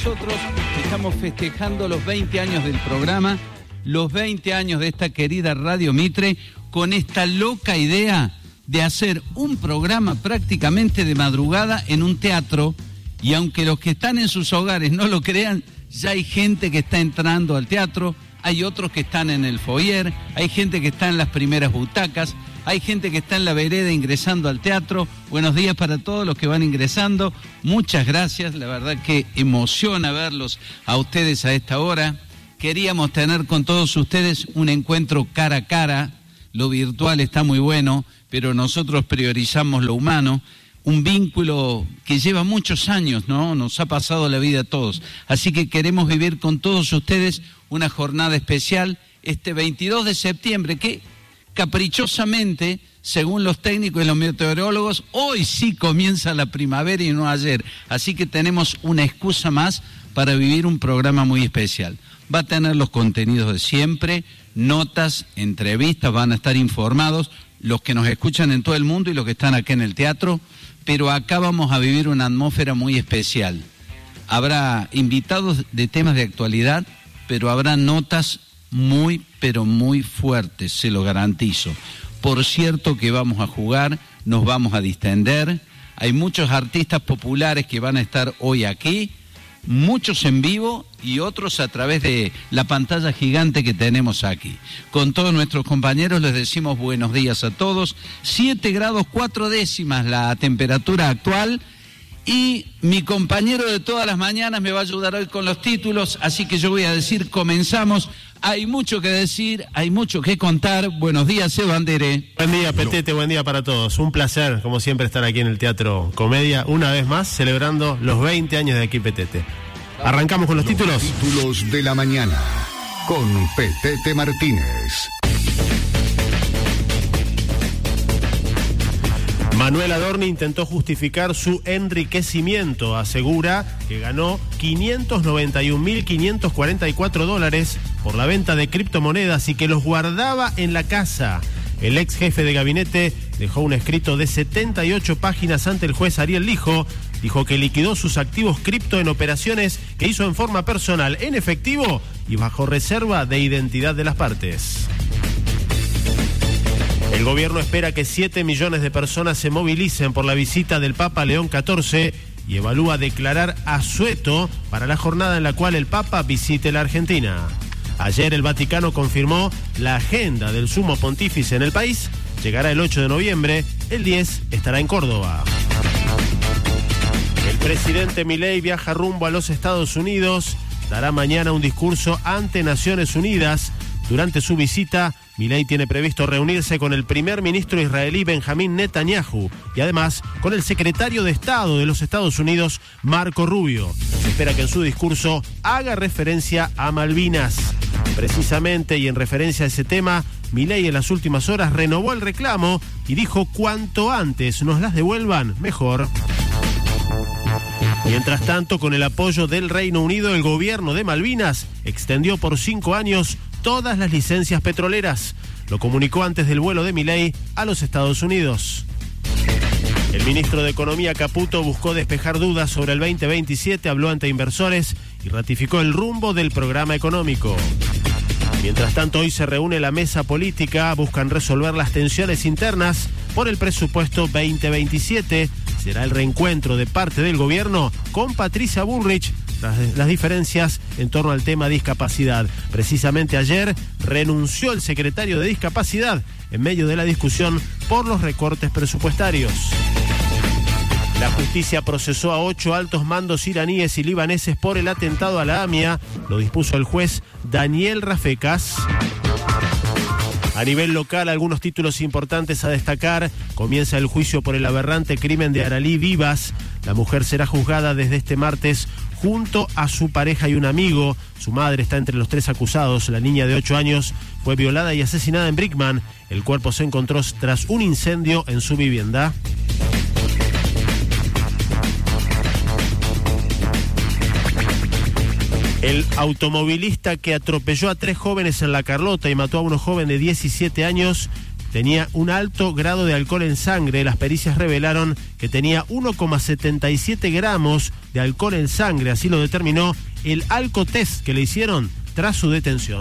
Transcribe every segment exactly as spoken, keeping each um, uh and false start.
nosotros estamos festejando los veinte años del programa, los veinte años de esta querida Radio Mitre, con esta loca idea de hacer un programa prácticamente de madrugada en un teatro, y aunque los que están en sus hogares no lo crean, ya hay gente que está entrando al teatro, hay otros que están en el foyer, hay gente que está en las primeras butacas, hay gente que está en la vereda ingresando al teatro. Buenos días para todos los que van ingresando, muchas gracias, la verdad que emociona verlos a ustedes a esta hora. Queríamos tener con todos ustedes un encuentro cara a cara, lo virtual está muy bueno, pero nosotros priorizamos lo humano, un vínculo que lleva muchos años, ¿no? Nos ha pasado la vida a todos, así que queremos vivir con todos ustedes una jornada especial este veintidós de septiembre, que caprichosamente, según los técnicos y los meteorólogos, hoy sí comienza la primavera y no ayer, así que tenemos una excusa más para vivir un programa muy especial. Va a tener los contenidos de siempre, notas, entrevistas, van a estar informados los que nos escuchan en todo el mundo y los que están acá en el teatro, pero acá vamos a vivir una atmósfera muy especial. Habrá invitados de temas de actualidad, pero habrá notas muy, pero muy fuertes, se lo garantizo. Por cierto que vamos a jugar, nos vamos a distender, hay muchos artistas populares que van a estar hoy aquí, muchos en vivo y otros a través de la pantalla gigante que tenemos aquí. Con todos nuestros compañeros les decimos buenos días a todos. siete grados cuatro décimas la temperatura actual, y mi compañero de todas las mañanas me va a ayudar hoy con los títulos, así que yo voy a decir, comenzamos. Hay mucho que decir, hay mucho que contar. Buenos días, Seba Andere. Buen día, Petete, buen día para todos. Un placer, como siempre, estar aquí en el Teatro Comedia, una vez más, celebrando los veinte años de aquí, Petete. Arrancamos con los, los títulos. Títulos de la mañana, con Petete Martínez. Manuel Adorni intentó justificar su enriquecimiento. Asegura que ganó quinientos noventa y un mil quinientos cuarenta y cuatro dólares por la venta de criptomonedas y que los guardaba en la casa. El ex jefe de gabinete dejó un escrito de setenta y ocho páginas ante el juez Ariel Lijo. Dijo que liquidó sus activos cripto en operaciones que hizo en forma personal, en efectivo y bajo reserva de identidad de las partes. El gobierno espera que siete millones de personas se movilicen por la visita del Papa León catorce y evalúa declarar asueto para la jornada en la cual el Papa visite la Argentina. Ayer el Vaticano confirmó la agenda del sumo pontífice en el país. Llegará el ocho de noviembre, el diez estará en Córdoba. El presidente Milei viaja rumbo a los Estados Unidos. Dará mañana un discurso ante Naciones Unidas. Durante su visita, Milei tiene previsto reunirse con el primer ministro israelí Benjamín Netanyahu y además con el secretario de Estado de los Estados Unidos, Marco Rubio. Se espera que en su discurso haga referencia a Malvinas. Precisamente y en referencia a ese tema, Milei en las últimas horas renovó el reclamo y dijo: cuanto antes nos las devuelvan, mejor. Mientras tanto, con el apoyo del Reino Unido, el gobierno de Malvinas extendió por cinco años todas las licencias petroleras. Lo comunicó antes del vuelo de Milei a los Estados Unidos. El ministro de Economía Caputo buscó despejar dudas sobre el veinte veintisiete, habló ante inversores y ratificó el rumbo del programa económico. Mientras tanto, hoy se reúne la mesa política, buscan resolver las tensiones internas por el presupuesto veinte veintisiete. Será el reencuentro de parte del gobierno con Patricia Bullrich tras las diferencias en torno al tema discapacidad. Precisamente ayer renunció el secretario de Discapacidad en medio de la discusión por los recortes presupuestarios. La justicia procesó a ocho altos mandos iraníes y libaneses por el atentado a la AMIA. Lo dispuso el juez Daniel Rafecas. A nivel local, algunos títulos importantes a destacar. Comienza el juicio por el aberrante crimen de Aralí Vivas. La mujer será juzgada desde este martes junto a su pareja y un amigo. Su madre está entre los tres acusados. La niña de ocho años fue violada y asesinada en Brickman. El cuerpo se encontró tras un incendio en su vivienda. El automovilista que atropelló a tres jóvenes en La Carlota y mató a uno joven de diecisiete años tenía un alto grado de alcohol en sangre. Las pericias revelaron que tenía uno coma setenta y siete gramos de alcohol en sangre, así lo determinó el alcotest que le hicieron tras su detención.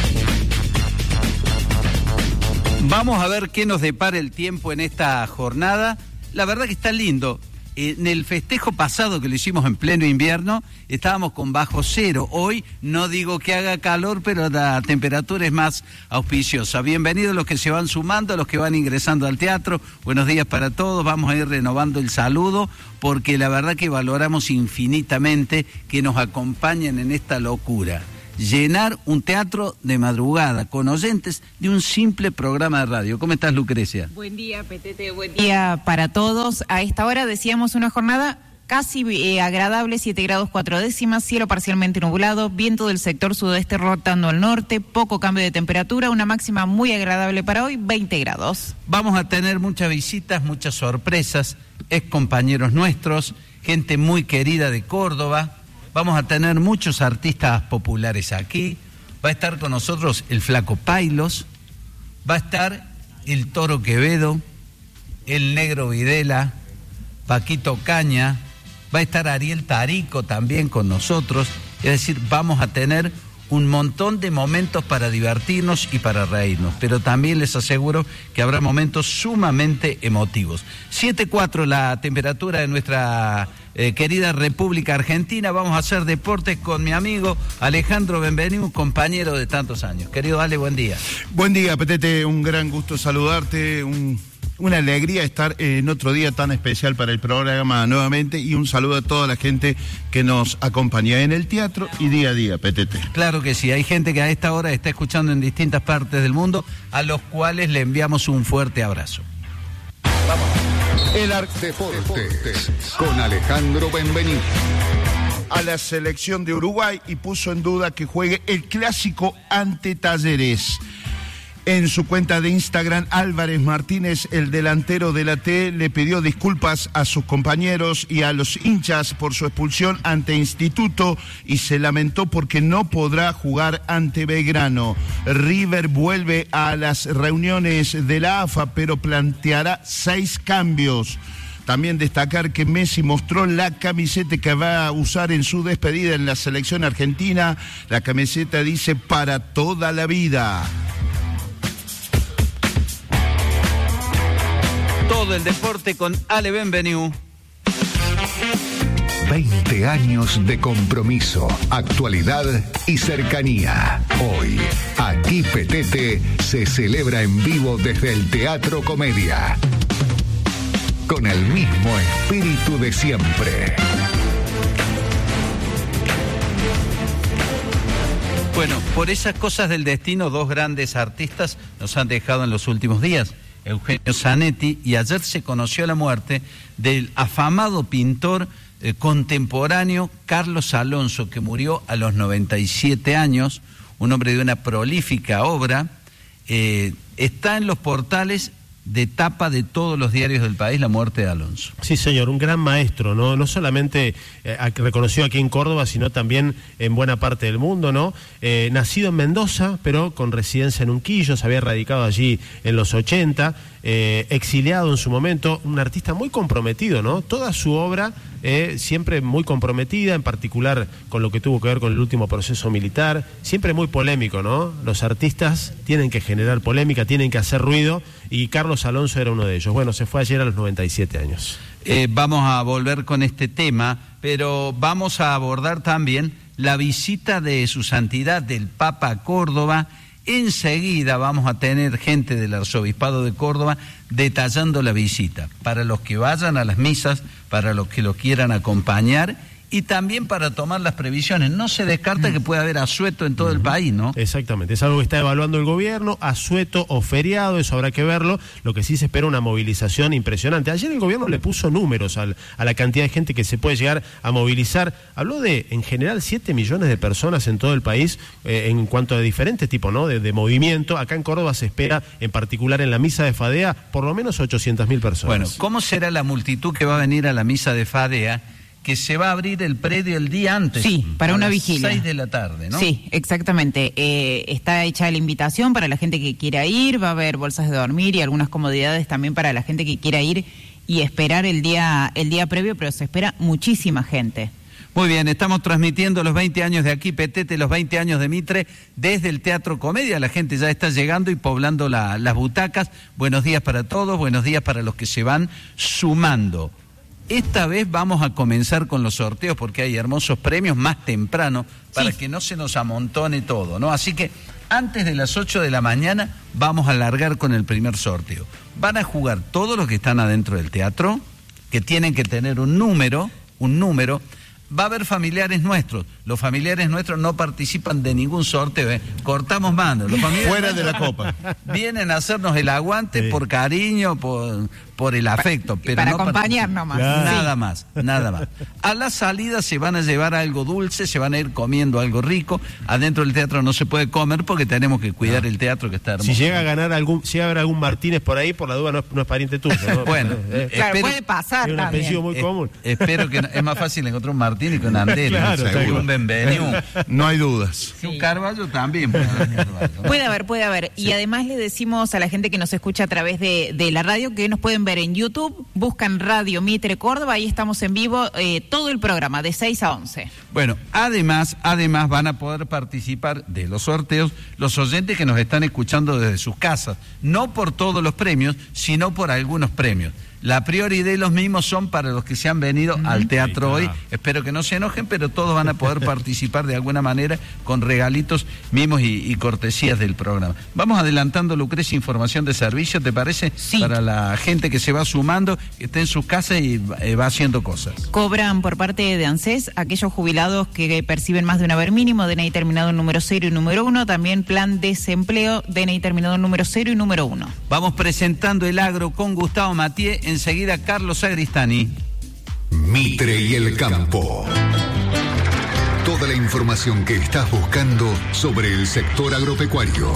Vamos a ver qué nos depara el tiempo en esta jornada. La verdad que está lindo. En el festejo pasado que lo hicimos en pleno invierno, estábamos con bajo cero. Hoy no digo que haga calor, pero la temperatura es más auspiciosa. Bienvenidos los que se van sumando, los que van ingresando al teatro. Buenos días para todos. Vamos a ir renovando el saludo, porque la verdad que valoramos infinitamente que nos acompañen en esta locura. Llenar un teatro de madrugada con oyentes de un simple programa de radio. ¿Cómo estás, Lucrecia? Buen día, Petete, buen día para todos. A esta hora decíamos una jornada casi eh, agradable, siete grados cuatro décimas, cielo parcialmente nublado, viento del sector sudoeste rotando al norte, poco cambio de temperatura, una máxima muy agradable para hoy, veinte grados. Vamos a tener muchas visitas, muchas sorpresas, ex compañeros nuestros, gente muy querida de Córdoba. Vamos a tener muchos artistas populares aquí. Va a estar con nosotros el Flaco Pailos, va a estar el Toro Quevedo, el Negro Videla, Paquito Caña, va a estar Ariel Tarico también con nosotros. Es decir, vamos a tener un montón de momentos para divertirnos y para reírnos, pero también les aseguro que habrá momentos sumamente emotivos. siete cuatro la temperatura de nuestra eh, querida República Argentina. Vamos a hacer deportes con mi amigo Alejandro Benvenido, compañero de tantos años. Querido Ale, buen día. Buen día, Petete, un gran gusto saludarte, un... Una alegría estar en otro día tan especial para el programa nuevamente, y un saludo a toda la gente que nos acompaña en el teatro y día a día, Petete. Claro que sí, hay gente que a esta hora está escuchando en distintas partes del mundo, a los cuales le enviamos un fuerte abrazo. Vamos. El Arte Deportes con Alejandro Benvenido. A la selección de Uruguay y puso en duda que juegue el clásico ante Talleres. En su cuenta de Instagram, Álvarez Martínez, el delantero de la T, le pidió disculpas a sus compañeros y a los hinchas por su expulsión ante Instituto y se lamentó porque no podrá jugar ante Belgrano. River vuelve a las reuniones de la A F A, pero planteará seis cambios. También destacar que Messi mostró la camiseta que va a usar en su despedida en la selección argentina. La camiseta dice "para toda la vida". Todo el deporte con Ale Benvenido. veinte años de compromiso, actualidad y cercanía. Hoy, aquí Petete se celebra en vivo desde el Teatro Comedia, con el mismo espíritu de siempre. Bueno, por esas cosas del destino, dos grandes artistas nos han dejado en los últimos días. Eugenio Zanetti, y ayer se conoció la muerte del afamado pintor eh, contemporáneo Carlos Alonso, que murió a los noventa y siete años, un hombre de una prolífica obra. Eh, está en los portales de tapa de todos los diarios del país la muerte de Alonso. Sí, señor, un gran maestro, ¿no? No solamente eh, reconocido aquí en Córdoba, sino también en buena parte del mundo, ¿no? Eh, nacido en Mendoza, pero con residencia en Unquillo, se había radicado allí en los ochenta, eh, exiliado en su momento, un artista muy comprometido, ¿no? Toda su obra eh, siempre muy comprometida, en particular con lo que tuvo que ver con el último proceso militar, siempre muy polémico, ¿no? Los artistas tienen que generar polémica, tienen que hacer ruido, y Carlos Alonso era uno de ellos. Bueno, se fue ayer a los noventa y siete años. Eh, vamos a volver con este tema, pero vamos a abordar también la visita de su santidad del Papa a Córdoba. Enseguida vamos a tener gente del Arzobispado de Córdoba detallando la visita, para los que vayan a las misas, para los que lo quieran acompañar, y también para tomar las previsiones. No se descarta que pueda haber asueto en todo el país, ¿no? Exactamente, es algo que está evaluando el gobierno, asueto o feriado, eso habrá que verlo. Lo que sí se espera una movilización impresionante. Ayer el gobierno le puso números al, a la cantidad de gente que se puede llegar a movilizar. Habló de, en general, siete millones de personas en todo el país, eh, en cuanto a diferentes tipos, ¿no? de, de movimiento. Acá en Córdoba se espera, en particular en la misa de Fadea, por lo menos ochocientas mil personas. Bueno, ¿cómo será la multitud que va a venir a la misa de Fadea? que se va a abrir el predio el día antes. Sí, para una vigilia. seis de la tarde, ¿no? Sí, exactamente. Eh, está hecha la invitación para la gente que quiera ir, va a haber bolsas de dormir y algunas comodidades también para la gente que quiera ir y esperar el día, el día previo, pero se espera muchísima gente. Muy bien, estamos transmitiendo los veinte años de Aquí Petete, los veinte años de Mitre, desde el Teatro Comedia. La gente ya está llegando y poblando la, las butacas. Buenos días para todos, buenos días para los que se van sumando. Esta vez vamos a comenzar con los sorteos porque hay hermosos premios más temprano para sí. que no se nos amontone todo, ¿no? Así que antes de las ocho de la mañana vamos a largar con el primer sorteo. Van a jugar todos los que están adentro del teatro, que tienen que tener un número, un número. Va a haber familiares nuestros. Los familiares nuestros no participan de ningún sorteo, ¿eh? Cortamos manos. Los familiares fuera de la copa. Vienen a hacernos el aguante sí. por cariño, por, por el afecto. Pa, pero para no acompañar nomás. Nada sí. más, nada más. A la salida se van a llevar algo dulce, se van a ir comiendo algo rico. Adentro del teatro no se puede comer porque tenemos que cuidar no. el teatro que está hermoso. Si llega a ganar algún, si llega a haber algún Martínez por ahí, por la duda no es, no es pariente tuyo, ¿no? Bueno, eh, claro, espero, puede pasar es un también. apellido muy eh, común. Espero que no, es más fácil encontrar un Martínez y con Andrés, claro, ¿no? un Benvenido. No hay dudas. Sí. Un Carvalho también puede haber, Carvalho, ¿no? Puede haber, puede haber. Sí. Y además le decimos a la gente que nos escucha a través de, de la radio que nos pueden ver en YouTube, buscan Radio Mitre Córdoba, ahí estamos en vivo eh, todo el programa de seis a once. Bueno, además, además van a poder participar de los sorteos los oyentes que nos están escuchando desde sus casas, no por todos los premios, sino por algunos premios. La prioridad de los mismos son para los que se han venido mm. al teatro hoy. Espero que no se enojen, pero todos van a poder participar de alguna manera con regalitos, mimos y, y cortesías del programa. Vamos adelantando, Lucrecia, información de servicio, ¿te parece? Sí. Para la gente que se va sumando, que esté en sus casas y eh, va haciendo cosas. Cobran por parte de ANSES aquellos jubilados que perciben más de un haber mínimo, D N I terminado en número cero y número uno, también plan desempleo, D N I terminado en número cero y número uno. Vamos presentando el agro con Gustavo Matié. Enseguida Carlos Agristani. Mitre y el campo. Toda la información que estás buscando sobre el sector agropecuario.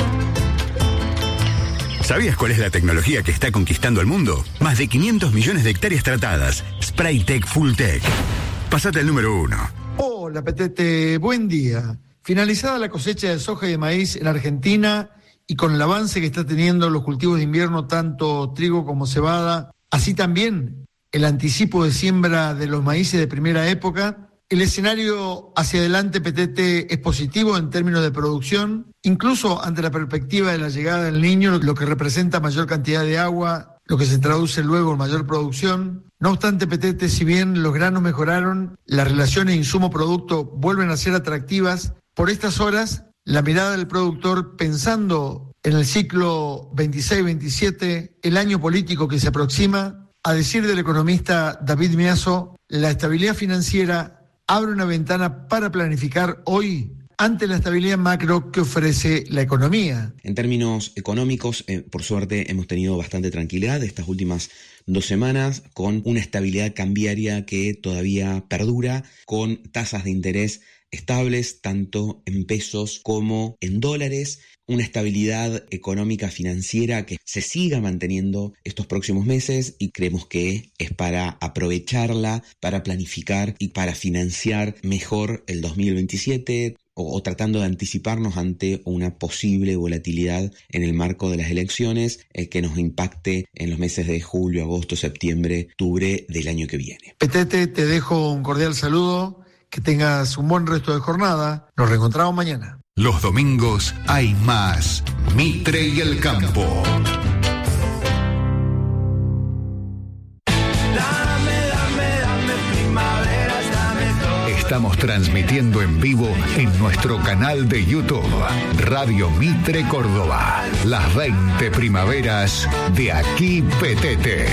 ¿Sabías cuál es la tecnología que está conquistando el mundo? Más de quinientos millones de hectáreas tratadas. Spraytec Fulltech. Pasate al número uno. Hola, Petete. Buen día. Finalizada la cosecha de soja y de maíz en Argentina y con el avance que está teniendo los cultivos de invierno, tanto trigo como cebada, así también el anticipo de siembra de los maíces de primera época, el escenario hacia adelante, Petete, es positivo en términos de producción, incluso ante la perspectiva de la llegada del Niño, lo que representa mayor cantidad de agua, lo que se traduce luego en mayor producción. No obstante, Petete, si bien los granos mejoraron, las relaciones insumo-producto vuelven a ser atractivas. Por estas horas, la mirada del productor pensando en el ciclo veintiséis veintisiete, el año político que se aproxima, a decir del economista David Miazo, la estabilidad financiera abre una ventana para planificar hoy ante la estabilidad macro que ofrece la economía. En términos económicos, eh, por suerte hemos tenido bastante tranquilidad estas últimas dos semanas, con una estabilidad cambiaria que todavía perdura, con tasas de interés estables tanto en pesos como en dólares, una estabilidad económica financiera que se siga manteniendo estos próximos meses y creemos que es para aprovecharla, para planificar y para financiar mejor el dos mil veintisiete o, o tratando de anticiparnos ante una posible volatilidad en el marco de las elecciones eh, que nos impacte en los meses de julio, agosto, septiembre, octubre del año que viene. Petete, te dejo un cordial saludo. Que tengas un buen resto de jornada. Nos reencontramos mañana. Los domingos hay más Mitre y el campo. Dame, dame, dame primaveras, dame todo. Estamos transmitiendo en vivo en nuestro canal de YouTube, Radio Mitre Córdoba. Las veinte primaveras de Aquí Petete.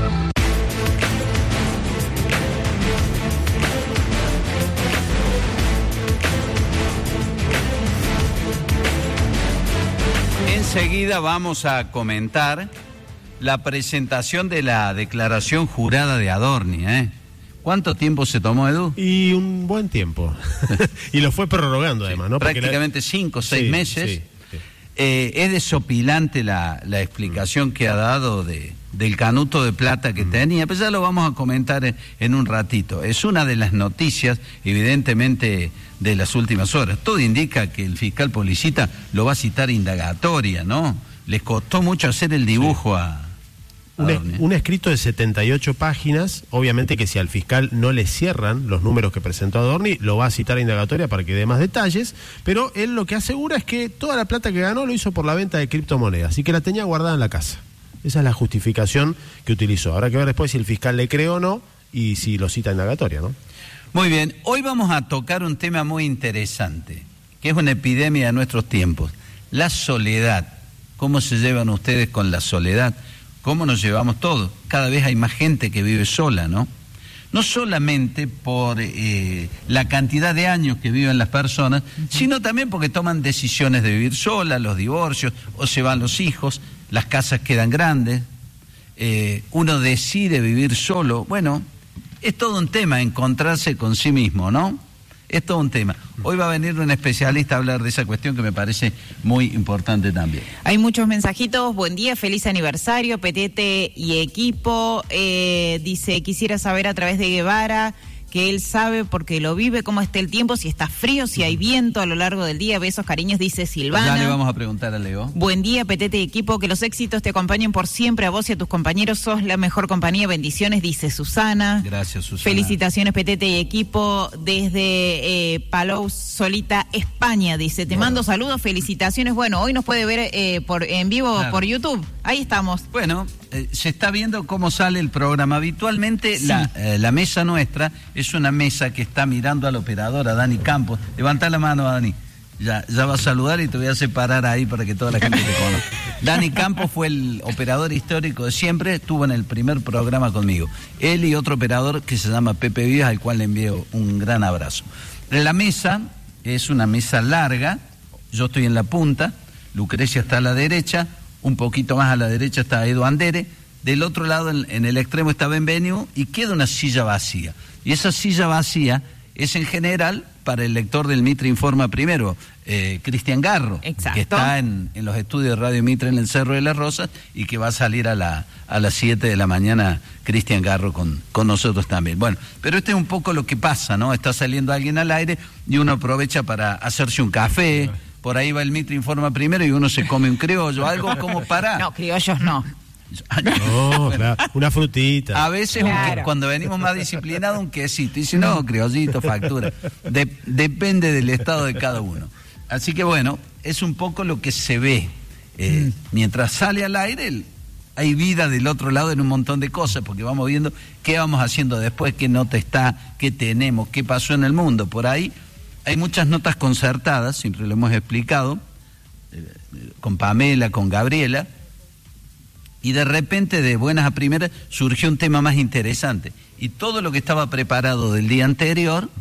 Enseguida vamos a comentar la presentación de la declaración jurada de Adorni, ¿eh? ¿Cuánto tiempo se tomó, Edu? Y un buen tiempo. Y lo fue prorrogando, además, sí, ¿no? Prácticamente la... cinco o seis sí, meses. Sí, sí. Eh, es desopilante la, la explicación que ha dado de, del canuto de plata que tenía, pues ya lo vamos a comentar en, en un ratito. Es una de las noticias, evidentemente, de las últimas horas. Todo indica que el fiscal Policita lo va a citar indagatoria, ¿no? Les costó mucho hacer el dibujo sí. a... Un, un escrito de setenta y ocho páginas, obviamente que si al fiscal no le cierran los números que presentó Adorni, lo va a citar a indagatoria para que dé más detalles, pero él lo que asegura es que toda la plata que ganó lo hizo por la venta de criptomonedas y que la tenía guardada en la casa. Esa es la justificación que utilizó. Habrá que ver después si el fiscal le cree o no y si lo cita a indagatoria, ¿no? Muy bien, hoy vamos a tocar un tema muy interesante, que es una epidemia de nuestros tiempos, la soledad. ¿Cómo se llevan ustedes con la soledad? ¿Cómo nos llevamos todos? Cada vez hay más gente que vive sola, ¿no? No solamente por eh, la cantidad de años que viven las personas, uh-huh. sino también porque toman decisiones de vivir sola, los divorcios, o se van los hijos, las casas quedan grandes, eh, uno decide vivir solo. Bueno, es todo un tema encontrarse con sí mismo, ¿no? Es todo un tema. Hoy va a venir un especialista a hablar de esa cuestión que me parece muy importante también. Hay muchos mensajitos. Buen día, feliz aniversario, Petete y equipo. Eh, dice, quisiera saber a través de Guevara, que él sabe porque lo vive, cómo está el tiempo, si está frío, si hay viento a lo largo del día. Besos, cariños, dice Silvana. Ya le vamos a preguntar a Leo. Buen día, Petete y equipo, que los éxitos te acompañen por siempre, a vos y a tus compañeros, sos la mejor compañía, bendiciones, dice Susana. Gracias, Susana. Felicitaciones, Petete y equipo, desde eh, Palau Solita, España, dice, te bueno. mando saludos, felicitaciones. Bueno, hoy nos puede ver eh, por en vivo claro. por YouTube, ahí estamos. Bueno, eh, se está viendo cómo sale el programa. Habitualmente sí. la, eh, la mesa nuestra es una mesa que está mirando al operador, a Dani Campos. Levantá la mano, Dani. Ya, ya va a saludar y te voy a separar ahí para que toda la gente te conozca. Dani Campos fue el operador histórico de siempre, estuvo en el primer programa conmigo. Él y otro operador que se llama Pepe Vivas, al cual le envío un gran abrazo. La mesa es una mesa larga, yo estoy en la punta, Lucrecia está a la derecha, un poquito más a la derecha está Edu Andere, del otro lado en, en el extremo está Benvenu y queda una silla vacía. Y esa silla vacía es en general para el lector del Mitre Informa Primero, eh, Cristian Garro, Exacto. que está en, en los estudios de Radio Mitre en el Cerro de las Rosas y que va a salir a, la, a las siete de la mañana Cristian Garro con, con nosotros también. Bueno, pero este es un poco lo que pasa, ¿no? Está saliendo alguien al aire y uno aprovecha para hacerse un café, por ahí va el Mitre Informa Primero y uno se come un criollo, algo como para... No, criollos no. No, claro, una frutita. A veces claro. un, cuando venimos más disciplinados un quesito. Y dice, no, criollito, factura. De, depende del estado de cada uno. Así que bueno, es un poco lo que se ve. Eh, mm. Mientras sale al aire, el, hay vida del otro lado en un montón de cosas, porque vamos viendo qué vamos haciendo después, qué nota está, qué tenemos, qué pasó en el mundo. Por ahí hay muchas notas concertadas, siempre lo hemos explicado, eh, con Pamela, con Gabriela. Y de repente, de buenas a primeras, surgió un tema más interesante. Y todo lo que estaba preparado del día anterior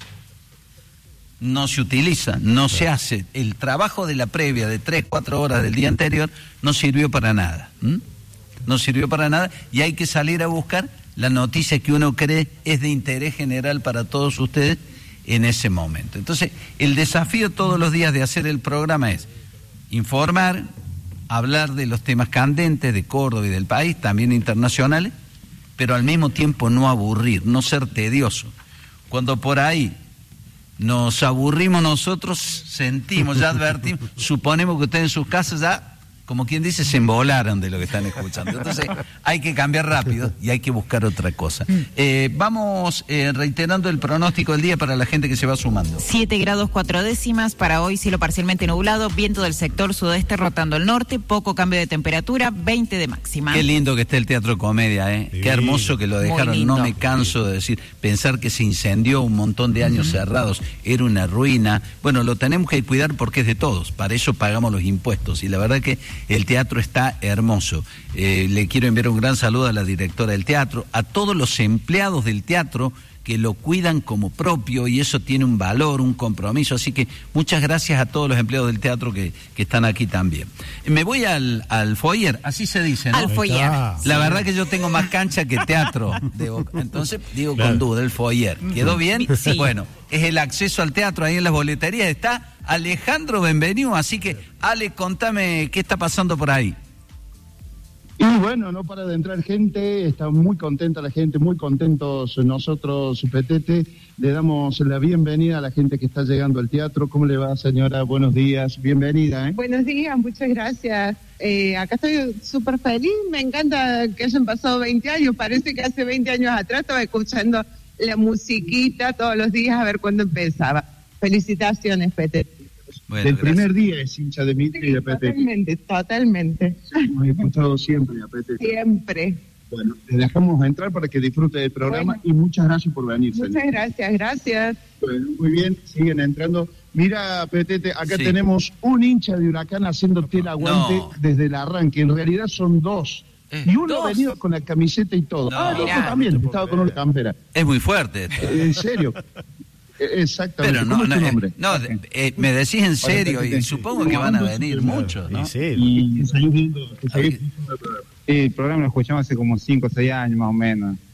no se utiliza, no se hace. El trabajo de la previa de tres, cuatro horas del día anterior no sirvió para nada. ¿Mm? No sirvió para nada y hay que salir a buscar la noticia que uno cree es de interés general para todos ustedes en ese momento. Entonces, el desafío todos los días de hacer el programa es informar, hablar de los temas candentes de Córdoba y del país, también internacionales, pero al mismo tiempo no aburrir, no ser tedioso. Cuando por ahí nos aburrimos nosotros, sentimos, ya advertimos, suponemos que ustedes en sus casas ya, como quien dice, se embolaron de lo que están escuchando. Entonces hay que cambiar rápido y hay que buscar otra cosa. Eh, vamos eh, reiterando el pronóstico del día para la gente que se va sumando. siete grados cuatro décimas para hoy, cielo parcialmente nublado, viento del sector sudeste rotando al norte, poco cambio de temperatura, veinte de máxima. Qué lindo que esté el Teatro Comedia, ¿eh? Sí. Qué hermoso que lo dejaron, no me canso de decir, pensar que se incendió un montón de años uh-huh. cerrados, era una ruina. Bueno, lo tenemos que cuidar porque es de todos, para eso pagamos los impuestos y la verdad que el teatro está hermoso. Eh, le quiero enviar un gran saludo a la directora del teatro, a todos los empleados del teatro que lo cuidan como propio y eso tiene un valor, un compromiso. Así que muchas gracias a todos los empleados del teatro que, que están aquí también. Me voy al, al foyer, así se dice, ¿no? Al foyer. La sí. verdad que yo tengo más cancha que teatro. Debo, entonces digo claro. con duda, el foyer. ¿Quedó bien? Sí. Bueno, es el acceso al teatro, ahí en las boleterías está Alejandro Benvenu, así que Ale, contame qué está pasando por ahí. Y Muy bueno, no para de entrar gente, está muy contenta la gente, muy contentos nosotros, Petete. Le damos la bienvenida a la gente que está llegando al teatro. ¿Cómo le va, señora? Buenos días, bienvenida. ¿eh? Buenos días, muchas gracias. Eh, acá estoy súper feliz, me encanta que hayan pasado veinte años, parece que hace veinte años atrás estaba escuchando la musiquita todos los días a ver cuándo empezaba. Felicitaciones, Petete. Bueno, el primer día es hincha de Mitre y de Petete. Totalmente, totalmente. Hemos escuchado siempre a Petete. Siempre. Bueno, le dejamos entrar para que disfrute del programa bueno. y muchas gracias por venir. Muchas señor. gracias, gracias. Bueno, muy bien, siguen entrando. Mira, Petete, acá sí. tenemos un hincha de Huracán haciéndote el aguante no. desde el arranque. En realidad son dos. Eh, y uno ha venido con la camiseta y todo. No, ah, el otro también, estaba con una campera. Es muy fuerte esto. En serio. Exactamente. Pero no, ¿Cómo es tu no, nombre? no eh, me decís en serio y supongo que van a venir muchos, ¿no? Sí, y seguís viendo, el programa lo escuchamos hace como cinco o seis años más o menos.